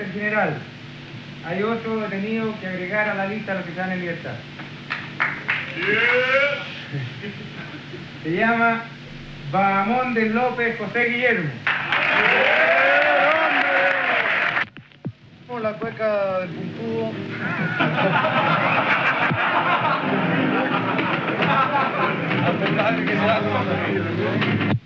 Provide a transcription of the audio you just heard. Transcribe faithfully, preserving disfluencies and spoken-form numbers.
el general. Hay otro detenido que agregar a la lista a los que están en libertad. Se llama Bahamondes López José Guillermo. La cueca del puntudo. Al personaje que se da.